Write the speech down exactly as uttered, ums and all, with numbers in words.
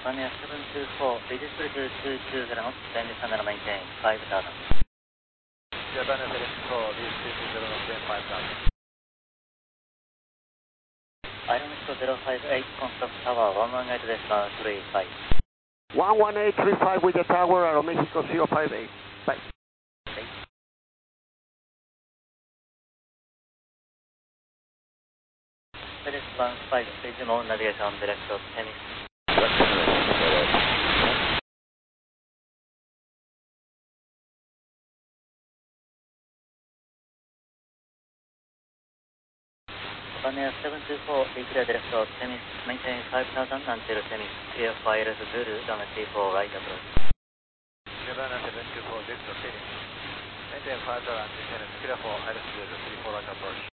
Pioneer seven two four, register to two two zero, then descend and maintain five thousand. Pioneer seven two four, register two two zero, maintain five thousand. Aeromexico zero five eight, contact tower one one eight decimal three five. one one eight three five with the tower, Aeromexico zero five eight. Bye. Fedix one five, resume navigation direct to Tennis. Pioneer seven two four, declare direct to Tennis, maintain five thousand until Tennis, clear for I L S Zulu, runway three four right approach. Pioneer seven two four, direct to Tennis, maintain five thousand until Tennis, clear for I L S Zulu, three four right approach.